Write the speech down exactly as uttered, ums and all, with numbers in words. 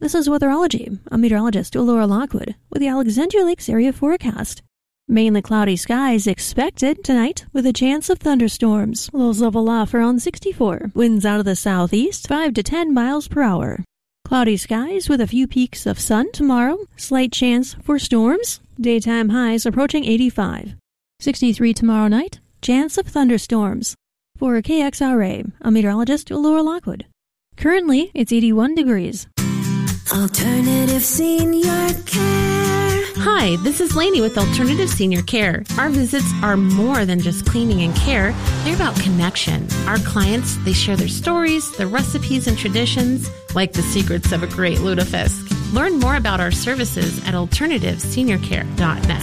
This is Weatherology. I'm meteorologist Laura Lockwood with the Alexandria Lakes area forecast. Mainly cloudy skies expected tonight with a chance of thunderstorms. Lows level off around sixty-four. Winds out of the southeast, five to ten miles per hour. Cloudy skies with a few peaks of sun tomorrow. Slight chance for storms. Daytime highs approaching eighty-five. sixty-three tomorrow night. Chance of thunderstorms. For K X R A, I'm meteorologist Laura Lockwood. Currently, it's eighty-one degrees. Alternative Senior Care. Hi, this is Lainey with Alternative Senior Care. Our visits are more than just cleaning and care. They're about connection. Our clients, they share their stories, their recipes, and traditions, like the secrets of a great lutefisk. Learn more about our services at alternative senior care dot net.